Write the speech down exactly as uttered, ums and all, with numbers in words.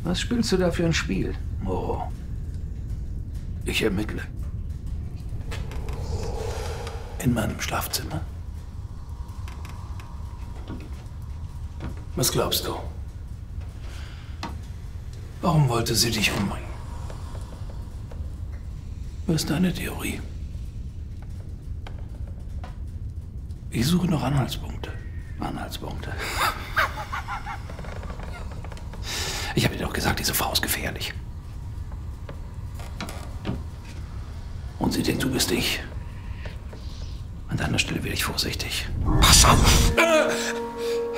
Was spielst du da für ein Spiel? Oh. Ich ermittle. In meinem Schlafzimmer. Was glaubst du? Warum wollte sie dich umbringen? Was ist deine Theorie? Ich suche noch Anhaltspunkte. Anhaltspunkte. Ich habe dir doch gesagt, diese Frau ist gefährlich. Und sie denkt, du bist ich. An deiner Stelle wäre ich vorsichtig. Pass auf!